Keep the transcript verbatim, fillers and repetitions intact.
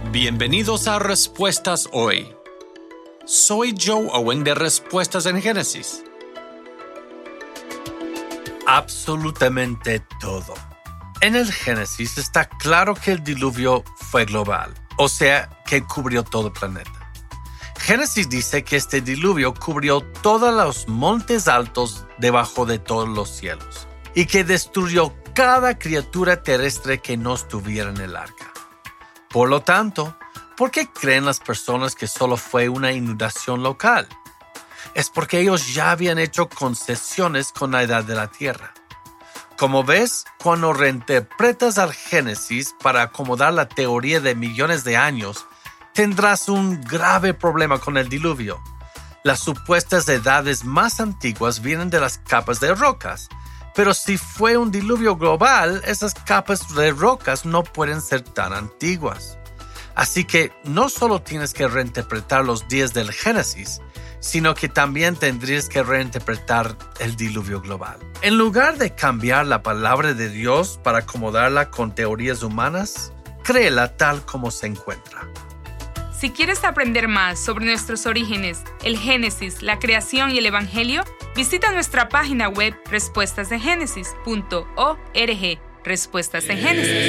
Bienvenidos a Respuestas Hoy. Soy Joe Owen de Respuestas en Génesis. Absolutamente todo. En el Génesis está claro que el diluvio fue global, o sea, que cubrió todo el planeta. Génesis dice que este diluvio cubrió todos los montes altos debajo de todos los cielos y que destruyó cada criatura terrestre que no estuviera en el arca. Por lo tanto, ¿por qué creen las personas que solo fue una inundación local? Es porque ellos ya habían hecho concesiones con la edad de la tierra. Como ves, cuando reinterpretas al Génesis para acomodar la teoría de millones de años, tendrás un grave problema con el diluvio. Las supuestas edades más antiguas vienen de las capas de rocas, pero si fue un diluvio global, esas capas de rocas no pueden ser tan antiguas. Así que no solo tienes que reinterpretar los días del Génesis, sino que también tendrías que reinterpretar el diluvio global. En lugar de cambiar la palabra de Dios para acomodarla con teorías humanas, créela tal como se encuentra. Si quieres aprender más sobre nuestros orígenes, el Génesis, la creación y el Evangelio, visita nuestra página web respuestas de génesis punto org. Respuestas en Génesis.